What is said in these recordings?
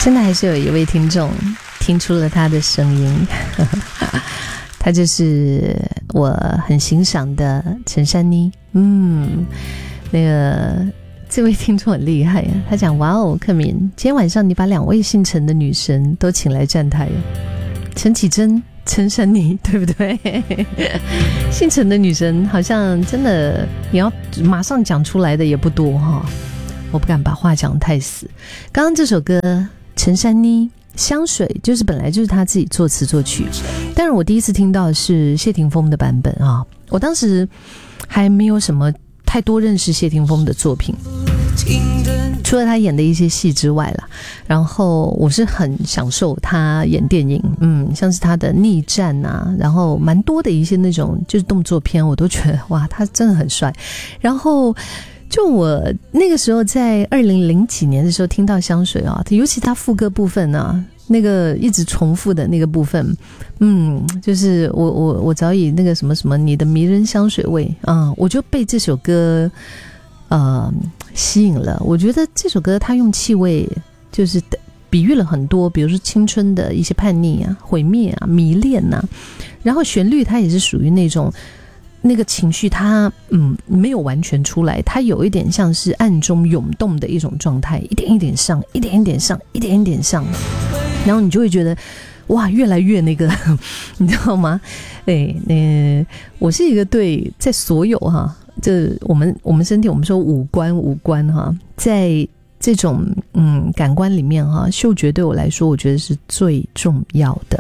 真的还是有一位听众听出了他的声音他就是我很欣赏的陈珊妮。这位听众很厉害啊，他讲哇哦，克敏，今天晚上你把2位姓陈的女神都请来站台，陈绮贞、陈珊妮，对不对？姓陈的女神好像真的你要马上讲出来的也不多哈，我不敢把话讲太死。刚刚这首歌陈珊妮香水就是本来就是他自己作词作曲，但是我第一次听到的是谢霆锋的版本啊，我当时还没有什么太多认识谢霆锋的作品，除了他演的一些戏之外啦，然后我是很享受他演电影，像是他的逆战啊，然后蛮多的一些那种就是动作片，我都觉得哇，他真的很帅。然后就我那个时候在2000几年的时候听到香水啊，尤其他副歌部分啊，那个一直重复的那个部分，就是我早已那个什么什么你的迷人香水味啊，我就被这首歌吸引了。我觉得这首歌它用气味就是比喻了很多，比如说青春的一些叛逆啊、毁灭啊、迷恋啊，然后旋律它也是属于那种那个情绪它没有完全出来，它有一点像是暗中涌动的一种状态，一点一点上，一点一点上，一点一点上，然后你就会觉得哇，越来越那个你知道吗？我是一个对在所有哈，这我们身体我们说五官哈，在这种感官里面哈，嗅觉对我来说我觉得是最重要的。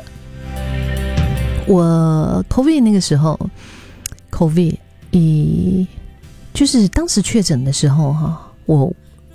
我 COVID 那个时候COVID 就是当时确诊的时候哈，我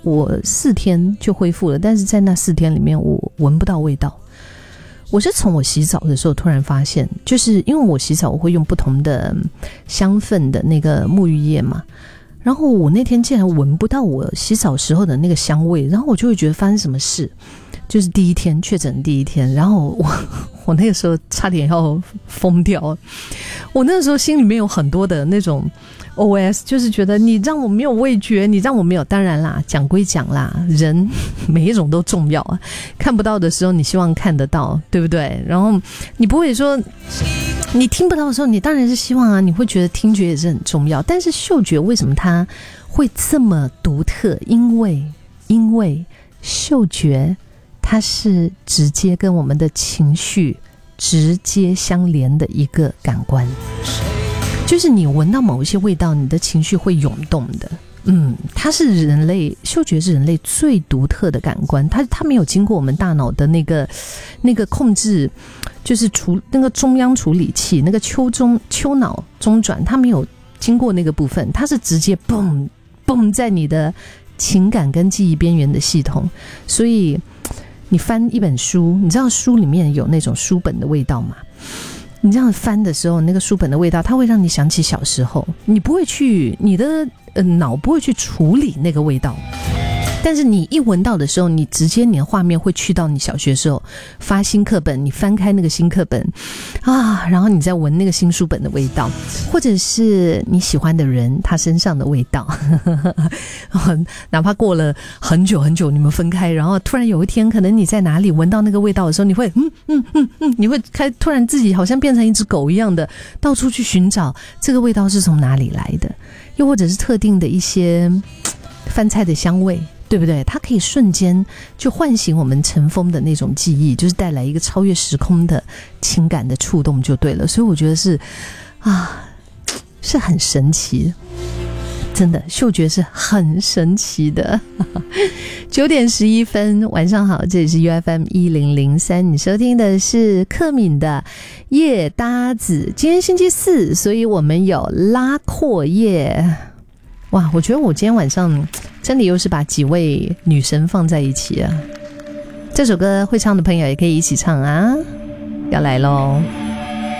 4天就恢复了，但是在那4天里面我闻不到味道。我是从我洗澡的时候突然发现，就是因为我洗澡我会用不同的香氛的那个沐浴液嘛，然后我那天竟然闻不到我洗澡时候的那个香味，然后我就会觉得发生什么事。就是第一天确诊第一天，然后我那个时候差点要疯掉了。我那个时候心里面有很多的那种 OS， 就是觉得你让我没有味觉，你让我没有，当然啦，讲归讲啦，人每一种都重要啊。看不到的时候你希望看得到，对不对？然后你不会说你听不到的时候你当然是希望啊，你会觉得听觉也是很重要。但是嗅觉为什么它会这么独特？因为嗅觉它是直接跟我们的情绪直接相连的一个感官，就是你闻到某一些味道，你的情绪会涌动的。它是嗅觉是人类最独特的感官，它没有经过我们大脑的那个控制，就是那个中央处理器，那个丘脑中转，它没有经过那个部分，它是直接蹦在你的情感跟记忆边缘的系统。所以你翻一本书，你知道书里面有那种书本的味道吗？你这样翻的时候，那个书本的味道它会让你想起小时候，你不会去，你的脑不会去处理那个味道，但是你一闻到的时候，你直接你的画面会去到你小学时候发新课本，你翻开那个新课本啊，然后你再闻那个新书本的味道，或者是你喜欢的人他身上的味道哪怕过了很久很久你们分开，然后突然有一天可能你在哪里闻到那个味道的时候，你会你会突然自己好像变成一只狗一样的到处去寻找这个味道是从哪里来的，又或者是特定的一些饭菜的香味，对不对？它可以瞬间就唤醒我们尘封的那种记忆，就是带来一个超越时空的情感的触动就对了。所以我觉得是很神奇，真的嗅觉是很神奇的9点11分，晚上好，这里是 UFM1003， 你收听的是克敏的夜搭子。今天星期4，所以我们有拉阔夜。哇，我觉得我今天晚上真的又是把几位女神放在一起啊。这首歌会唱的朋友也可以一起唱啊，要来咯。